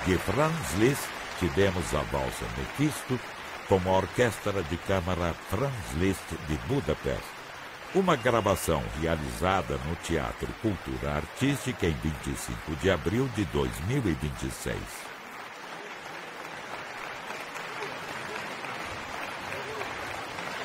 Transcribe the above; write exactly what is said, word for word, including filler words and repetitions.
de Franz Liszt, tivemos a valsa Mefisto, com a Orquestra de Câmara Franz Liszt de Budapeste. Uma gravação realizada no Teatro Cultura Artística em vinte e cinco de abril de dois mil e vinte e seis.